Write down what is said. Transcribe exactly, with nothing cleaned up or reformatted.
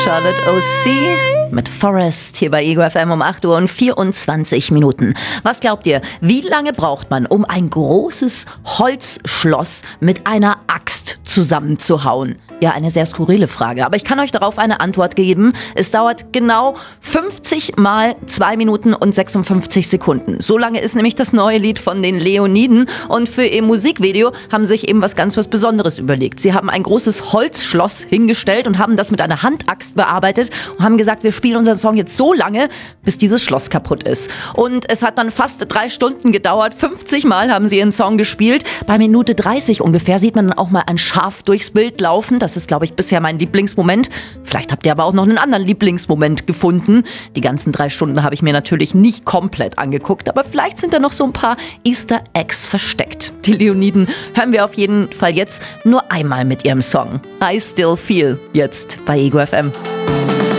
Charlotte O C mit Forest hier bei Ego F M um acht Uhr und vierundzwanzig Minuten. Was glaubt ihr, wie lange braucht man, um ein großes Holzschloss mit einer Axt zusammenzuhauen? Ja, eine sehr skurrile Frage, aber ich kann euch darauf eine Antwort geben. Es dauert genau fünfzig mal zwei Minuten und sechsundfünfzig Sekunden. So lange ist nämlich das neue Lied von den Leoniden und für ihr Musikvideo haben sie sich eben was ganz was Besonderes überlegt. Sie haben ein großes Holzschloss hingestellt und haben das mit einer Handaxt bearbeitet und haben gesagt, wir spielen unseren Song jetzt so lange, bis dieses Schloss kaputt ist. Und es hat dann fast drei Stunden gedauert. fünfzig Mal haben sie ihren Song gespielt. Bei Minute dreißig ungefähr sieht man dann auch mal ein Schaf durchs Bild laufen. Das ist, glaube ich, bisher mein Lieblingsmoment. Vielleicht habt ihr aber auch noch einen anderen Lieblingsmoment gefunden. Die ganzen drei Stunden habe ich mir natürlich nicht komplett angeguckt, aber vielleicht sind da noch so ein paar Easter Eggs versteckt. Die Leoniden hören wir auf jeden Fall jetzt nur einmal mit ihrem Song I Still Feel, jetzt bei Ego F M.